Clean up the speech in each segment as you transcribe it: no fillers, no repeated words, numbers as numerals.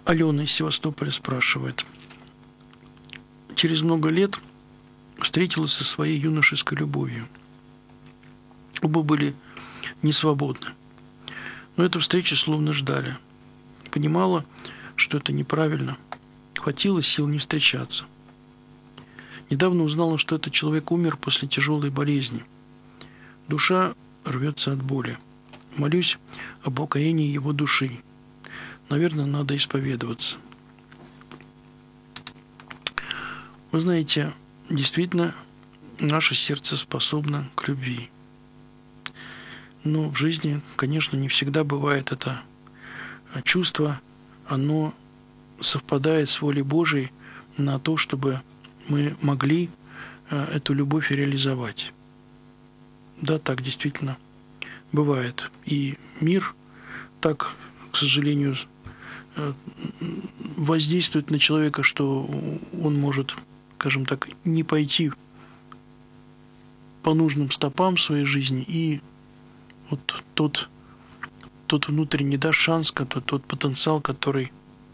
Алена из Севастополя спрашивает. Через много лет встретилась со своей юношеской любовью. Оба были несвободны. Но эту встречу словно ждали. Понимала, что это неправильно. Хватило сил не встречаться. Недавно узнала, что этот человек умер после тяжелой болезни. Душа рвется от боли. Молюсь об упокоении его души. Наверное, надо исповедоваться. Вы знаете, действительно, наше сердце способно к любви. Но в жизни, конечно, не всегда бывает это чувство. Оно совпадает с волей Божией на то, чтобы мы могли эту любовь реализовать. Да, так действительно бывает. И мир так, к сожалению, воздействует на человека, что он может, скажем так, не пойти по нужным стопам своей жизни, и вот тот внутренний, да, шанс, тот потенциал, который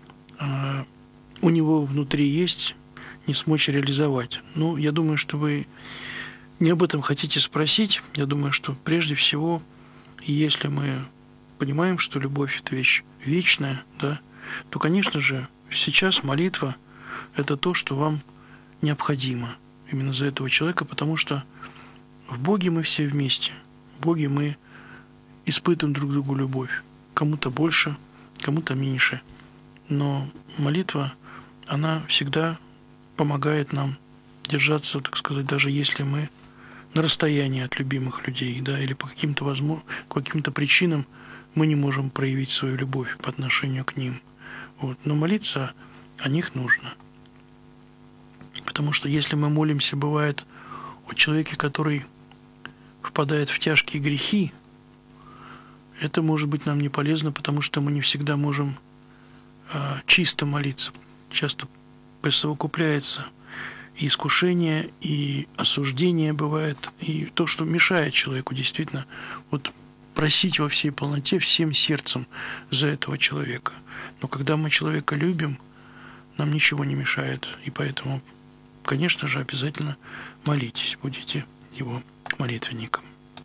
у него внутри есть, не смочь реализовать. Ну, я думаю, что вы не об этом хотите спросить. Я думаю, что прежде всего, если мы понимаем, что любовь – это вещь вечная, да, то, конечно же, сейчас молитва – это то, что вам необходимо именно за этого человека, потому что в Боге мы все вместе. В Боге мы испытываем друг другу любовь. Кому-то больше, кому-то меньше. Но молитва, она всегда помогает нам держаться, так сказать, даже если мы на расстоянии от любимых людей, да, или по каким-то причинам мы не можем проявить свою любовь по отношению к ним. Вот. Но молиться о них нужно. Потому что если мы молимся, бывает, о человеке, который впадает в тяжкие грехи, это может быть нам не полезно, потому что мы не всегда можем чисто молиться. Часто присовокупляется и искушение, и осуждение бывает, и то, что мешает человеку действительно вот просить во всей полноте, всем сердцем за этого человека. Но когда мы человека любим, нам ничего не мешает, и поэтому, конечно же, обязательно молитесь, будете его молитвенником.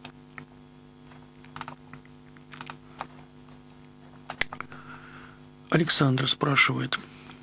Александр спрашивает.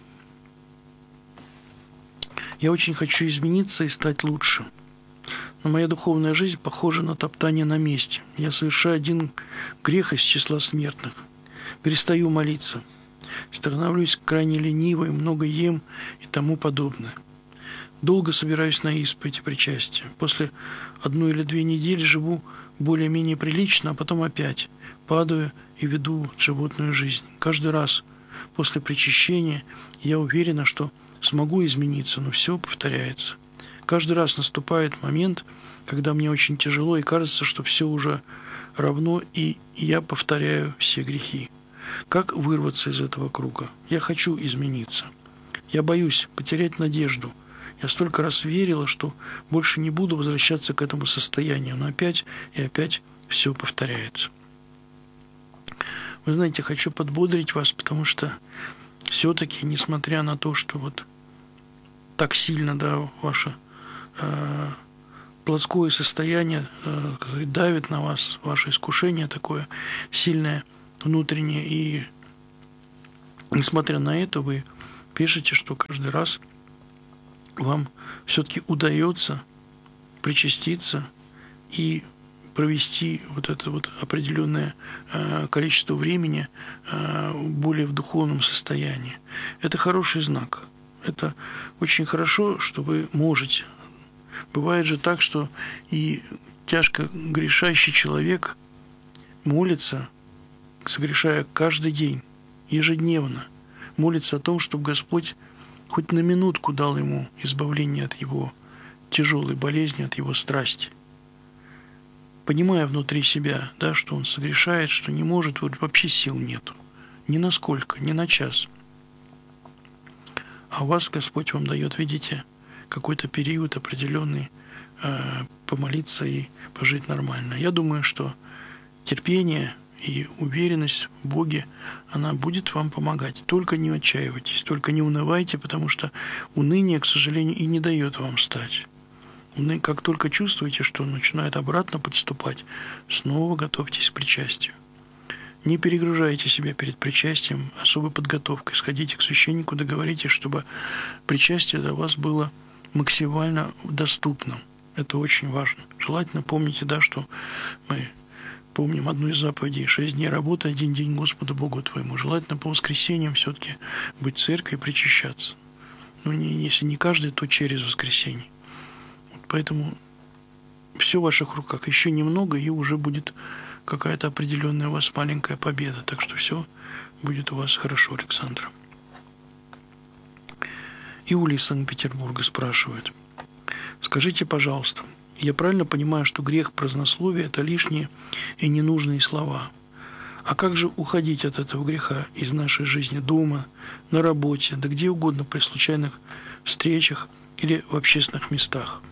Я очень хочу измениться и стать лучше. Но моя духовная жизнь похожа на топтание на месте. Я совершаю один грех из числа смертных. Перестаю молиться. Становлюсь крайне ленивой, много ем и тому подобное. Долго собираюсь на исповедь и причастие. После 1 или 2 недели живу более-менее прилично, а потом опять падаю и веду животную жизнь. Каждый раз после причащения я уверена, что смогу измениться, но все повторяется. Каждый раз наступает момент, когда мне очень тяжело и кажется, что все уже равно, и я повторяю все грехи. Как вырваться из этого круга? Я хочу измениться. Я боюсь потерять надежду. Я столько раз верила, что больше не буду возвращаться к этому состоянию, но опять и опять все повторяется. Вы знаете, хочу подбодрить вас, потому что все-таки, несмотря на то, что вот так сильно, да, ваше плотское состояние давит на вас, ваше искушение такое сильное, внутреннее, и несмотря на это, вы пишете, что каждый раз вам все-таки удается причаститься и провести вот это вот определенное количество времени более в духовном состоянии. Это хороший знак. Это очень хорошо, что вы можете. Бывает же так, что и тяжко грешащий человек молится, согрешая каждый день, ежедневно, молится о том, чтобы Господь хоть на минутку дал ему избавление от его тяжелой болезни, от его страсти. Понимая внутри себя, да, что он согрешает, что не может, вот вообще сил нету. Ни на сколько, ни на час. А у вас Господь вам дает, видите, какой-то период определенный помолиться и пожить нормально. Я думаю, что терпение и уверенность в Боге, она будет вам помогать. Только не отчаивайтесь, только не унывайте, потому что уныние, к сожалению, и не дает вам встать. Как только чувствуете, что он начинает обратно подступать, снова готовьтесь к причастию. Не перегружайте себя перед причастием особой подготовкой. Сходите к священнику, договоритесь, чтобы причастие для вас было максимально доступным. Это очень важно. Желательно помните, да, что мы помним одну из заповедей: 6 дней работы, 1 день Господу Богу твоему. Желательно по воскресеньям все-таки быть в церкви и причащаться. Но если не каждый, то через воскресенье. Поэтому все в ваших руках. Еще немного, и уже будет какая-то определенная у вас маленькая победа. Так что все будет у вас хорошо, Александра. Иуля из Санкт-Петербурга спрашивает. Скажите, пожалуйста, я правильно понимаю, что грех празднословия – это лишние и ненужные слова? А как же уходить от этого греха из нашей жизни дома, на работе, да где угодно, при случайных встречах или в общественных местах?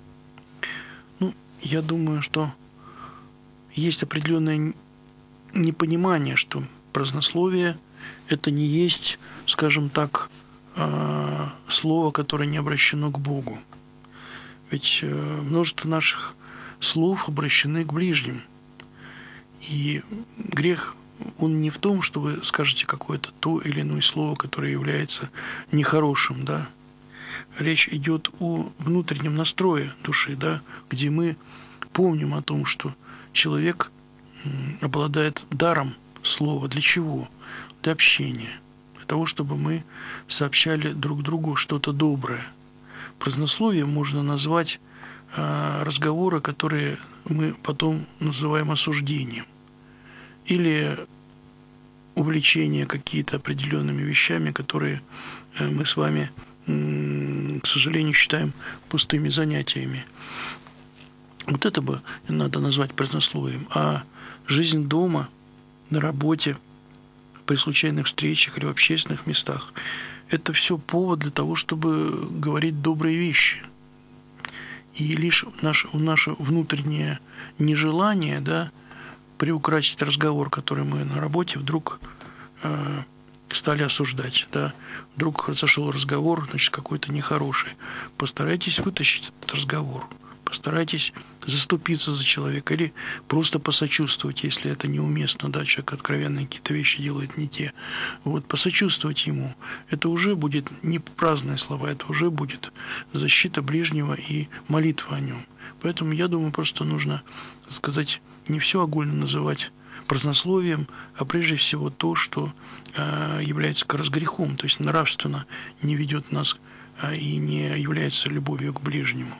Я думаю, что есть определенное непонимание, что празднословие – это не есть, скажем так, слово, которое не обращено к Богу. Ведь множество наших слов обращены к ближним. И грех, он не в том, что вы скажете какое-то то или иное слово, которое является нехорошим, да. Речь идет о внутреннем настрое души, да, где мы помним о том, что человек обладает даром слова. Для чего? Для общения. Для того, чтобы мы сообщали друг другу что-то доброе. Празднословием можно назвать разговоры, которые мы потом называем осуждением. Или увлечение какие-то определенными вещами, которые мы с вами, к сожалению, считаем пустыми занятиями. Вот это бы надо назвать празднословием. А жизнь дома, на работе, при случайных встречах или в общественных местах – это все повод для того, чтобы говорить добрые вещи. И лишь наше внутреннее нежелание, да, приукрасить разговор, который мы на работе вдруг стали осуждать, да, вдруг зашел разговор, значит, какой-то нехороший. Постарайтесь вытащить этот разговор, постарайтесь заступиться за человека или просто посочувствовать, если это неуместно, да, человек откровенно какие-то вещи делает не те. Вот, посочувствовать ему. Это уже будет не праздные слова, это уже будет защита ближнего и молитва о нем. Поэтому, я думаю, просто нужно сказать, не все огульно называть празднословием, а прежде всего то, что является как раз грехом, то есть нравственно не ведет нас и не является любовью к ближнему.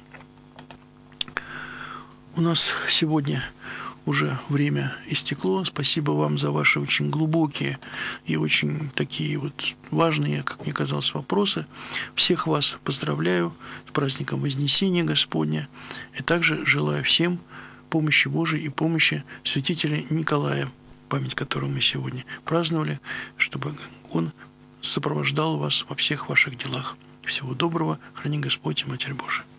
У нас сегодня уже время истекло. Спасибо вам за ваши очень глубокие и очень такие вот важные, как мне казалось, вопросы. Всех вас поздравляю с праздником Вознесения Господня. И также желаю всем помощи Божией и помощи святителя Николая, память которого мы сегодня праздновали, чтобы он сопровождал вас во всех ваших делах. Всего доброго. Храни Господь и Матерь Божия.